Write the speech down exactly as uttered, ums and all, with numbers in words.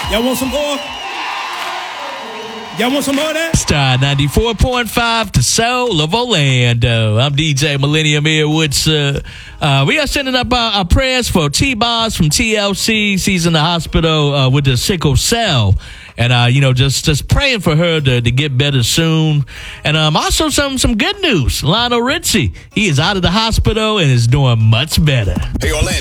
Y'all want some more? Y'all want some more of that? Star ninety-four point five, the soul of Orlando. I'm D J Millennium here with, uh, uh, we are sending up our, our prayers for T-Boss from T L C. She's in the hospital uh, with the sickle cell. And, uh, you know, just, just praying for her to, to get better soon. And um, also some, some good news. Lionel Richie, he is out of the hospital and is doing much better. Hey, Orlando.